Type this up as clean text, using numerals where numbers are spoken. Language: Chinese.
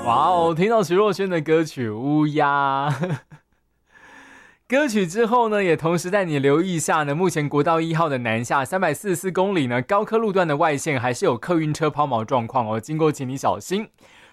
哇哦，听到徐若瑄的歌曲《乌鸦》。歌曲之后呢，也同时带你留意一下呢，目前国道1号的南下344公里呢，高科路段的外线还是有客运车抛锚状况哦，经过请你小心。